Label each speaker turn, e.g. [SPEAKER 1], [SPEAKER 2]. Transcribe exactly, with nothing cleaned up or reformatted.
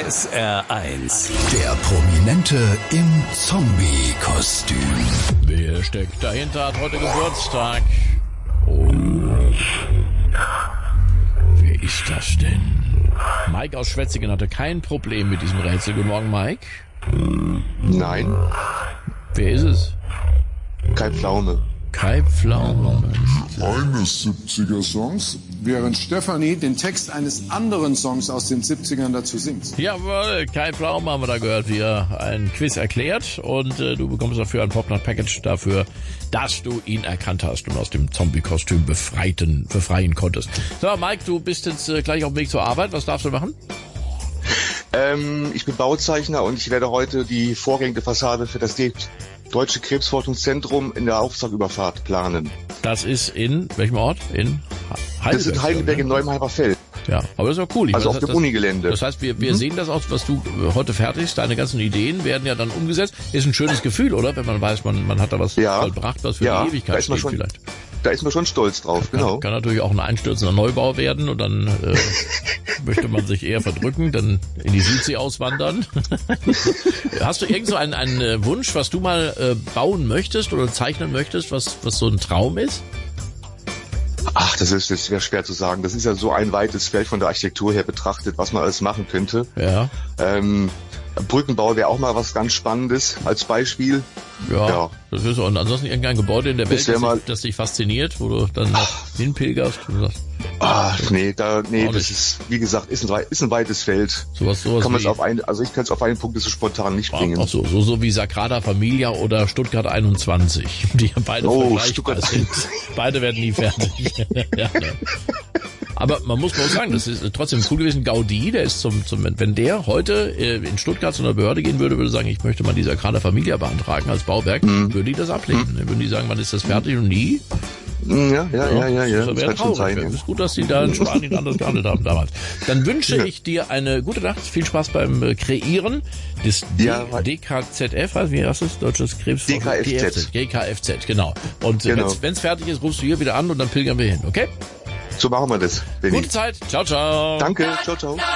[SPEAKER 1] S R eins. Der Prominente im Zombie-Kostüm.
[SPEAKER 2] Wer steckt dahinter, hat heute Geburtstag. Oh. Wer ist das denn? Mike aus Schwetzingen hatte kein Problem mit diesem Rätsel. Guten Morgen, Mike.
[SPEAKER 3] Nein.
[SPEAKER 2] Wer ist es?
[SPEAKER 3] Kai Pflaume.
[SPEAKER 2] Kai Pflaume.
[SPEAKER 4] Eines siebziger Songs, während Stefanie den Text eines anderen Songs aus den siebzigern dazu singt.
[SPEAKER 2] Jawohl, Kai Pflaume haben wir da gehört, wie er ein Quiz erklärt. Und äh, du bekommst dafür ein Popnut-Package dafür, dass du ihn erkannt hast und aus dem Zombie-Kostüm befreiten, befreien konntest. So, Mike, du bist jetzt äh, gleich auf dem Weg zur Arbeit. Was darfst du machen?
[SPEAKER 3] Ähm, ich bin Bauzeichner und ich werde heute die vorgängige Fassade für das Deutsche Krebsforschungszentrum in der Auftragüberfahrt planen.
[SPEAKER 2] Das ist in welchem Ort? In Heidelberg.
[SPEAKER 3] Das ist in Heidelberg, ne? In Neuenheimer Feld.
[SPEAKER 2] Ja, aber das ist auch cool. Ich
[SPEAKER 3] also
[SPEAKER 2] meine,
[SPEAKER 3] auf
[SPEAKER 2] das,
[SPEAKER 3] dem Unigelände.
[SPEAKER 2] Das heißt, wir, wir mhm. sehen das auch, was du heute fertigst. Deine ganzen Ideen werden ja dann umgesetzt. Ist ein schönes Gefühl, oder? Wenn man weiß, man, man hat da was
[SPEAKER 3] ja.
[SPEAKER 2] vollbracht, was für
[SPEAKER 3] ja,
[SPEAKER 2] die Ewigkeit steht
[SPEAKER 3] schon,
[SPEAKER 2] vielleicht.
[SPEAKER 3] Da ist man schon stolz drauf, genau.
[SPEAKER 2] Ja, kann natürlich auch ein einstürzender Neubau werden und dann äh, möchte man sich eher verdrücken, dann in die Südsee auswandern. Hast du irgend so einen, einen Wunsch, was du mal äh, bauen möchtest oder zeichnen möchtest, was, was so ein Traum ist?
[SPEAKER 3] Ach, das ist jetzt schwer zu sagen. Das ist ja so ein weites Feld von der Architektur her betrachtet, was man alles machen könnte.
[SPEAKER 2] Ja.
[SPEAKER 3] Ähm, Brückenbau wäre auch mal was ganz Spannendes als Beispiel.
[SPEAKER 2] Ja,
[SPEAKER 3] ja.
[SPEAKER 2] Das ist so. Und ansonsten irgendein Gebäude in der Welt, das, das, dich, das dich fasziniert, wo du dann noch hinpilgerst und sagst.
[SPEAKER 3] Ah, nee, da, nee, das ist, wie gesagt, ist ein, ist ein weites Feld.
[SPEAKER 2] Sowas, sowas
[SPEAKER 3] kann man es auf ein, also ich kann es auf einen Punkt so spontan nicht bringen.
[SPEAKER 2] Ach so, so, so wie Sagrada Familia oder Stuttgart einundzwanzig, die beide
[SPEAKER 3] oh,
[SPEAKER 2] vergleichbar sind. Beide werden nie fertig. Ja, ne. Aber man muss mal sagen, das ist trotzdem cool gewesen. Gaudí, der ist zum, zum, wenn der heute äh, in Stuttgart zu einer Behörde gehen würde, würde sagen, ich möchte mal die Sagrada Familia beantragen als Bauwerk, mhm. würde die das ablehnen. Mhm. Würden die sagen, wann ist das fertig und nie?
[SPEAKER 3] Ja, ja, ja, ja, ja.
[SPEAKER 2] Das wäre traurig. Es ist gut, dass die da in Spanien anders gehandelt haben damals. Dann wünsche ja. ich dir eine gute Nacht, viel Spaß beim äh, Kreieren des ja, D K Z F, also wie heißt das? Deutsches Krebs?
[SPEAKER 3] D K F Z.
[SPEAKER 2] D K F Z, genau. Und äh, genau. wenn es fertig ist, rufst du hier wieder an und dann pilgern wir hin, okay?
[SPEAKER 3] So machen wir das, Benni.
[SPEAKER 2] Gute Zeit. Ciao, ciao.
[SPEAKER 3] Danke. Ciao, ciao.